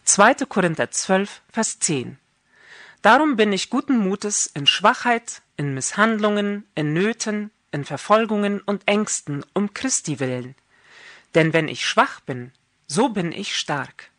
2. Korinther 12, Vers 10. Darum bin ich guten Mutes in Schwachheit, in Misshandlungen, in Nöten, in Verfolgungen und Ängsten um Christi willen. Denn wenn ich schwach bin, so bin ich stark.